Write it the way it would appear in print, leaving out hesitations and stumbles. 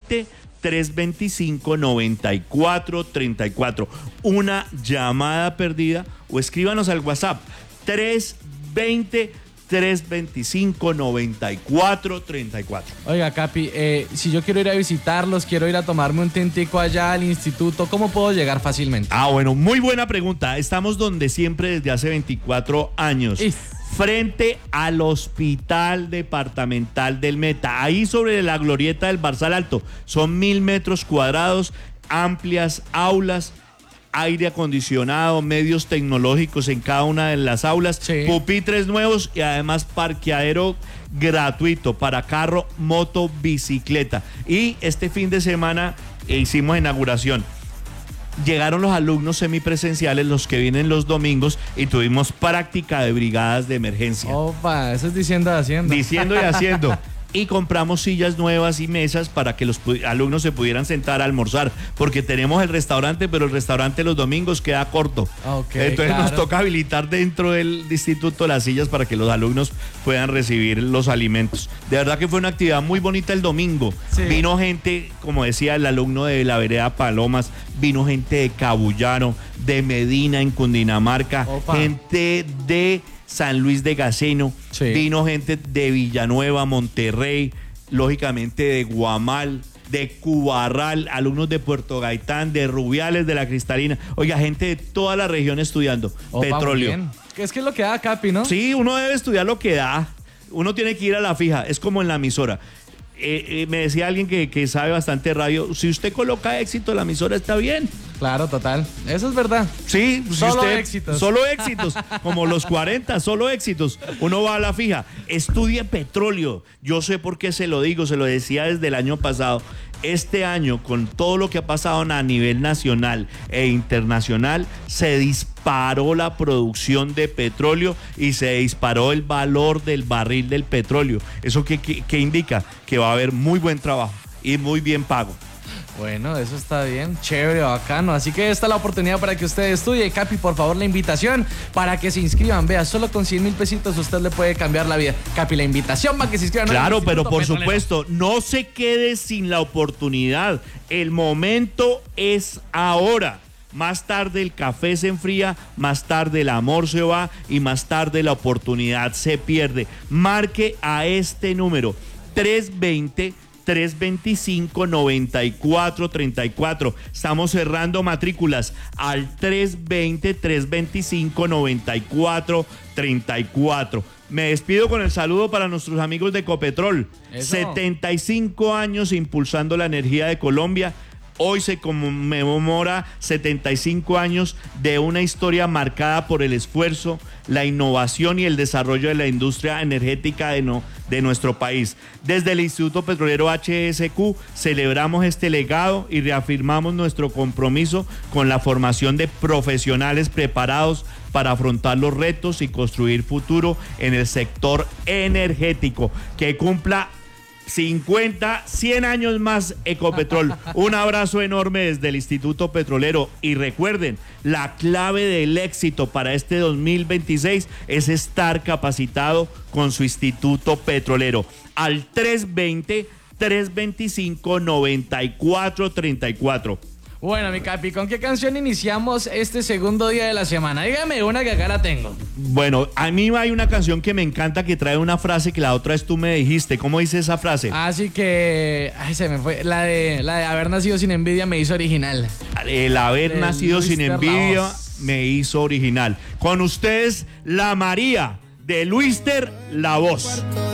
320-325-9434. Una llamada perdida o escríbanos al WhatsApp 320-325-9434. Oiga, Capi, si yo quiero ir a visitarlos, quiero ir a tomarme un tintico allá al instituto, ¿cómo puedo llegar fácilmente? Bueno, muy buena pregunta. Estamos donde siempre desde hace 24 años. Frente al Hospital Departamental del Meta, ahí sobre la glorieta del Barzal Alto. Son 1.000 metros cuadrados, amplias aulas, aire acondicionado, medios tecnológicos en cada una de las aulas, sí, pupitres nuevos y además parqueadero gratuito para carro, moto, bicicleta. Y este fin de semana hicimos inauguración. Llegaron los alumnos semipresenciales, los que vienen los domingos, y tuvimos práctica de brigadas de emergencia. Opa, eso es diciendo y haciendo. Diciendo y haciendo. Y compramos sillas nuevas y mesas para que los alumnos se pudieran sentar a almorzar, porque tenemos el restaurante, pero el restaurante los domingos queda corto. Okay, entonces claro, nos toca habilitar dentro del instituto las sillas para que los alumnos puedan recibir los alimentos. De verdad que fue una actividad muy bonita el domingo. Sí. Vino gente, como decía el alumno de la vereda Palomas, vino gente de Cabullano, de Medina en Cundinamarca, opa, gente de San Luis de Gaceno, sí, vino gente de Villanueva, Monterrey, lógicamente de Guamal, de Cubarral, alumnos de Puerto Gaitán, de Rubiales, de la Cristalina. Oiga, gente de toda la región estudiando. Opa, petróleo. Es que es lo que da, Capi, ¿no? Sí, uno debe estudiar lo que da. Uno tiene que ir a la fija, es como en la emisora. Me decía alguien que sabe bastante radio, si usted coloca éxito, la emisora está bien. Claro, total. Eso es verdad. Sí, solo éxitos. Solo éxitos, como los 40, solo éxitos. Uno va a la fija. Estudie petróleo. Yo sé por qué se lo digo, se lo decía desde el año pasado. Este año, con todo lo que ha pasado a nivel nacional e internacional, se disparó la producción de petróleo y se disparó el valor del barril del petróleo. ¿Eso qué indica? Que va a haber muy buen trabajo y muy bien pago. Bueno, eso está bien, chévere, bacano. Así que esta es la oportunidad para que usted estudie. Capi, por favor, la invitación para que se inscriban. Vea, solo con 100,000 pesitos usted le puede cambiar la vida. Capi, la invitación para que se inscriban. Claro, pero por supuesto, no se quede sin la oportunidad. El momento es ahora. Más tarde el café se enfría, más tarde el amor se va y más tarde la oportunidad se pierde. Marque a este número, 320-325-9434. Estamos cerrando matrículas al 320-325-9434. Me despido con el saludo para nuestros amigos de Ecopetrol. Eso. 75 años impulsando la energía de Colombia. Hoy se conmemora 75 años de una historia marcada por el esfuerzo, la innovación y el desarrollo de la industria energética de nuestro país. Desde el Instituto Petrolero HSQ celebramos este legado y reafirmamos nuestro compromiso con la formación de profesionales preparados para afrontar los retos y construir futuro en el sector energético. Que cumpla 50, 100 años más Ecopetrol. Un abrazo enorme desde el Instituto Petrolero y recuerden, la clave del éxito para este 2026 es estar capacitado con su Instituto Petrolero al 320-325-9434. Bueno, mi Capi, ¿con qué canción iniciamos este segundo día de la semana? Dígame una que acá la tengo. Bueno, a mí hay una canción que me encanta que trae una frase que la otra vez tú me dijiste. ¿Cómo dice esa frase? Así que... Ay, se me fue. La de haber nacido sin envidia me hizo original. El haber nacido sin envidia me hizo original. Con ustedes, La María de Luister La Voz.